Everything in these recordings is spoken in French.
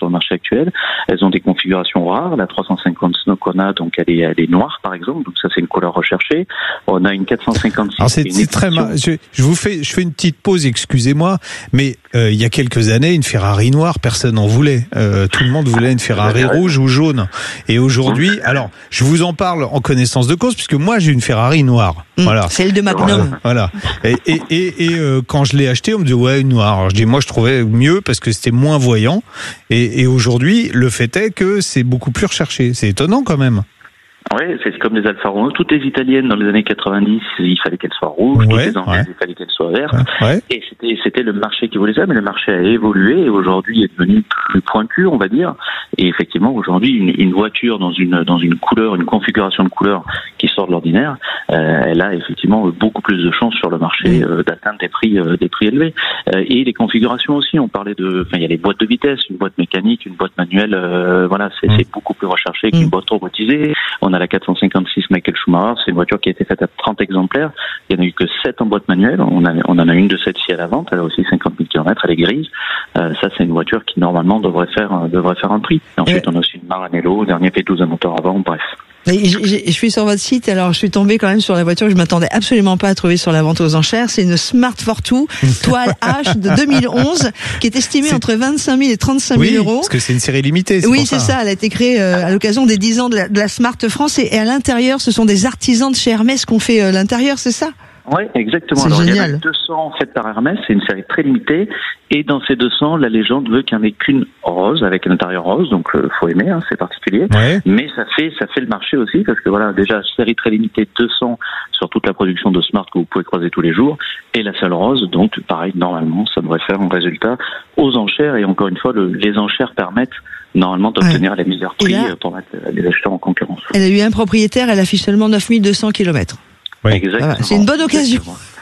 sur le marché actuel. Elles ont des configurations rares. La 350 qu'on a, donc elle est noire par exemple, donc ça c'est une couleur recherchée. On a une 456. Alors c'est très mal. Je fais une petite pause, excusez-moi, mais il y a quelques années, une Ferrari noire, personne n'en voulait. Tout le monde voulait une Ferrari rouge ou jaune. Et aujourd'hui, alors je vous en parle en connaissance de cause, puisque moi j'ai une Ferrari noire. Voilà. Celle de Magnum. Voilà. Et quand je l'ai acheté, on me dit ouais, une noire. Alors je dis moi je trouvais mieux parce que c'était moins voyant. Et aujourd'hui, le fait est que c'est beaucoup plus recherché. C'est étonnant quand même. Oui, c'est comme les Alfa Romeo. Toutes les italiennes dans les années 90, il fallait qu'elles soient rouges. Toutes les anglaises, il fallait qu'elles soient vertes. Et c'était le marché qui voulait ça, mais le marché a évolué et aujourd'hui est devenu plus pointu, on va dire. Et effectivement, aujourd'hui, une voiture dans une couleur, une configuration de couleur qui sort de l'ordinaire, elle a effectivement beaucoup plus de chances sur le marché d'atteindre des prix élevés. Et les configurations aussi, on parlait il y a les boîtes de vitesse, une boîte mécanique, une boîte manuelle, voilà, c'est beaucoup plus recherché qu'une boîte robotisée. On a la 456 Michael Schumacher, c'est une voiture qui a été faite à 30 exemplaires. Il n'y en a eu que 7 en boîte manuelle. On en a une de celle-ci à la vente. Elle a aussi 50 000 km. Elle est grise. Ça, c'est une voiture qui, normalement, devrait faire un prix. Et ensuite, on a aussi une Maranello, dernier V12 à moteur avant, bref. Je suis sur votre site, alors je suis tombée quand même sur la voiture que je m'attendais absolument pas à trouver sur la vente aux enchères. C'est une Smart Fortwo toile H de 2011 qui est estimée entre 25 000 et 35 000 euros. Parce que c'est une série limitée. Oui, c'est ça. Elle a été créée à l'occasion des 10 ans de la Smart France et à l'intérieur, ce sont des artisans de chez Hermès qui ont fait l'intérieur, c'est ça? Oui, exactement. C'est Alors, génial. il y en a 200 faites par Hermès, c'est une série très limitée. Et dans ces 200, la légende veut qu'il n'y en ait qu'une rose, avec un intérieur rose, donc faut aimer, c'est particulier. Ouais. Mais ça fait le marché aussi, parce que voilà, déjà, série très limitée, 200 sur toute la production de Smart que vous pouvez croiser tous les jours, et la seule rose, donc pareil, normalement, ça devrait faire un résultat aux enchères, et encore une fois, les enchères permettent normalement d'obtenir les meilleurs prix pour mettre les acheteurs en concurrence. Elle a eu un propriétaire, elle affiche seulement 9200 km. Oui, exactement. C'est une bonne occasion.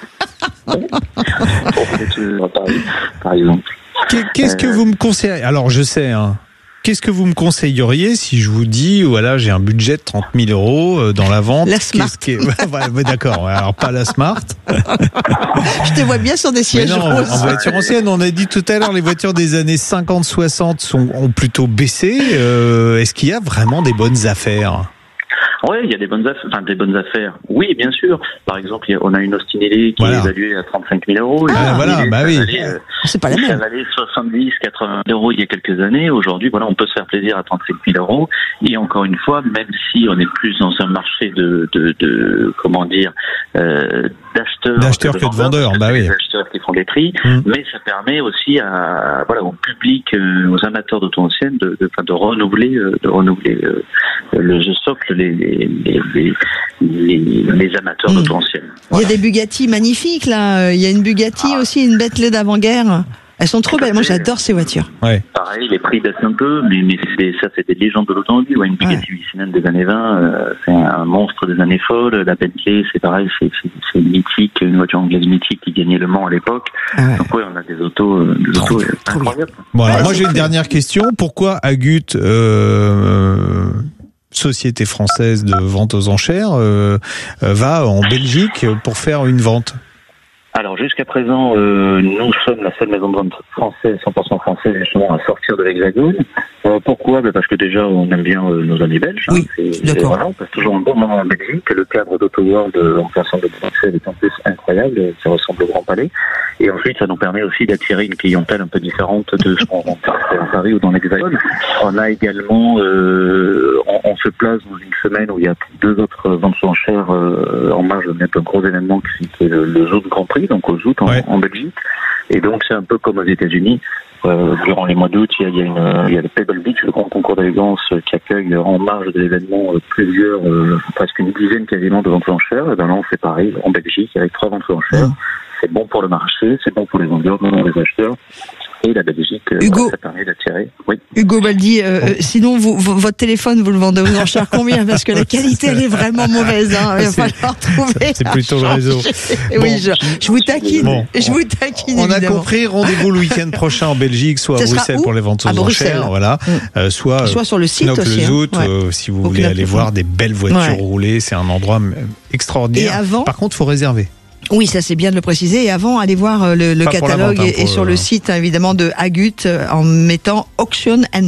Par exemple. Qu'est-ce que vous me conseillez? Alors, je sais, qu'est-ce que vous me conseilleriez si je vous dis, voilà, j'ai un budget de 30 000 euros dans la vente? La Smart. D'accord, alors pas la Smart. Je te vois bien sur des sièges roses. En voiture ancienne, on a dit tout à l'heure, les voitures des années 50-60 ont plutôt baissé. Est-ce qu'il y a vraiment des bonnes affaires? Oui, il y a des bonnes affaires. Oui, bien sûr. Par exemple, on a une Austin Ellie qui est évaluée à 35 000 euros. C'est pas la même. Ça valait 70, 80 000 euros il y a quelques années. Aujourd'hui, voilà, on peut se faire plaisir à 35 000 euros. Et encore une fois, même si on est plus dans un marché d'acheteurs que de vendeurs, des acheteurs qui font des prix, mais ça permet aussi au public, aux amateurs d'auto ancienne de renouveler le socle, les amateurs d'auto ancienne. Voilà. Il y a des Bugatti magnifiques là. Il y a une Bugatti aussi, une Bentley d'avant-guerre. Elles sont trop belles. Moi, j'adore ces voitures. Ouais. Pareil, les prix baissent un peu, mais c'est des légendes de l'automobile. Une Bugatti 8 cylindres des années 20, c'est un monstre des années folles. La Bentley, c'est pareil, c'est mythique, une voiture anglaise mythique qui gagnait Le Mans à l'époque. Donc on a des autos incroyables. Bon, alors moi j'ai une dernière question. Pourquoi Agut, société française de vente aux enchères, va en Belgique pour faire une vente? Alors jusqu'à présent, nous sommes la seule maison de vente française, 100% française, justement, à sortir de l'Hexagone. Pourquoi? Parce que déjà, on aime bien nos amis belges. Oui, d'accord. Voilà, on passe toujours un bon moment en Belgique. Le cadre d'AutoWorld en plein centre de Bruxelles est en plus incroyable. Ça ressemble au Grand Palais. Et ensuite, ça nous permet aussi d'attirer une clientèle un peu différente de ce qu'on rencontre à Paris ou dans l'Hexagone. On a également, on se place dans une semaine où il y a 2 autres ventes aux enchères en marge de mettre un gros événement qui est le Zout Grand Prix, donc au Zout en Belgique. Et donc c'est un peu comme aux États-Unis. Durant les mois d'août, il y a le Pebble Beach, le grand concours d'élégance qui accueille en marge de l'événement presque une dizaine quasiment de ventes aux enchères. Et ben là, on fait pareil en Belgique avec 3 ventes aux enchères. C'est bon pour le marché, c'est bon pour les vendeurs, bon pour les acheteurs. Et la Belgique, ça permet d'attirer. Oui. Hugo Baldi, sinon votre téléphone, vous le vendez aux enchères combien? Parce que la qualité, elle est vraiment mauvaise. Il va falloir trouver. C'est plutôt le réseau. Oui, je vous taquine. Bon. Je vous taquine. On évidemment. a compris. Rendez-vous le week-end prochain en Belgique, soit à Bruxelles pour les ventes aux enchères, voilà. Soit sur le site aussi. Si vous voulez aller voir des belles voitures rouler, c'est un endroit extraordinaire. Et avant, par contre, il faut réserver. Oui, ça c'est bien de le préciser. Et avant, allez voir le catalogue et sur le site évidemment de Agut en mettant Auction and